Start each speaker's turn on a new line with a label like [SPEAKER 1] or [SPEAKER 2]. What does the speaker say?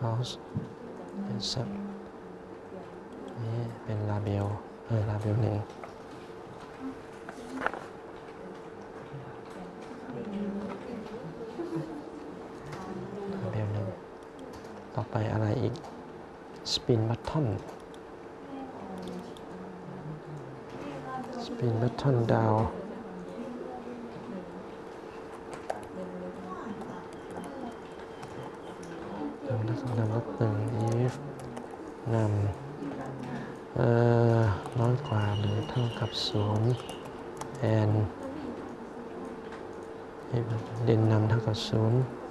[SPEAKER 1] pause accept นี่เป็นลาเบลลาเบล1ต่อไปอะไรอีก spin button down นำลบ1 if นำน้อยกว่าหรือเท่ากับ0 and เด่นนำเท่ากับ0